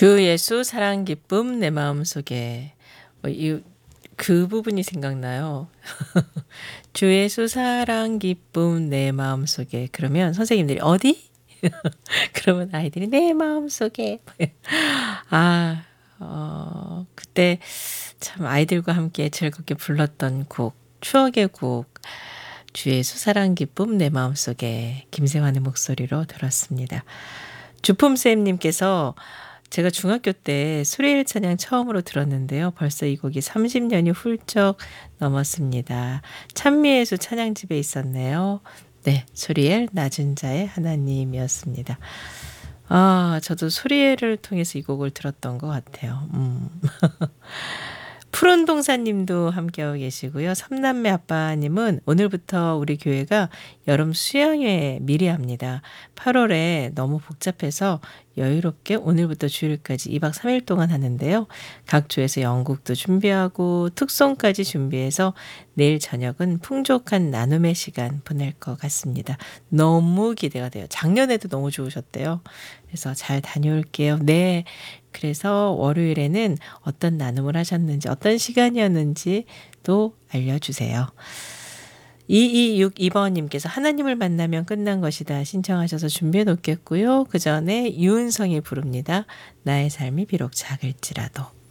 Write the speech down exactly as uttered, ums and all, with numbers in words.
주 예수 사랑 기쁨 내 마음속에 어 이 그 부분이 생각나요. 주 예수 사랑 기쁨 내 마음속에 그러면 선생님들이 "어디?" 그러면 아이들이 "내 마음속에." 아 어 그때 참 아이들과 함께 즐겁게 불렀던 곡 추억의 곡 주 예수 사랑 기쁨 내 마음속에 김세환의 목소리로 들었습니다. 주품쌤 님께서 제가 중학교 때 수리엘 찬양 처음으로 들었는데요. 벌써 이 곡이 삼십 년이 훌쩍 넘었습니다. 찬미예수 찬양집에 있었네요. 네. 수리엘 낮은 자의 하나님이었습니다. 아 저도 수리엘을 통해서 이 곡을 들었던 것 같아요. 음. 푸른 동산님도 함께하고 계시고요. 삼남매 아빠님은 오늘부터 우리 교회가 여름 수양회 미리 합니다. 팔월에 너무 복잡해서 여유롭게 오늘부터 주일까지 이 박 삼 일 동안 하는데요. 각 조에서 연극도 준비하고 특송까지 준비해서 내일 저녁은 풍족한 나눔의 시간 보낼 것 같습니다. 너무 기대가 돼요. 작년에도 너무 좋으셨대요. 그래서 잘 다녀올게요. 네. 그래서 월요일에는 어떤 나눔을 하셨는지 어떤 시간이었는지도 알려주세요. 이이육이 번님께서 하나님을 만나면 끝난 것이다 신청하셔서 준비해 놓겠고요. 그 전에 유은성이 부릅니다. 나의 삶이 비록 작을지라도.